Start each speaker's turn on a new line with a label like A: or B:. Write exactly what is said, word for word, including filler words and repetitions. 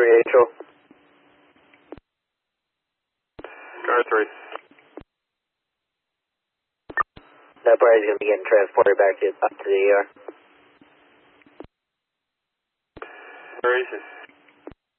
A: three H O.
B: Car three.
A: That party's going to be getting transported back to, up to the E R.
B: Where is it?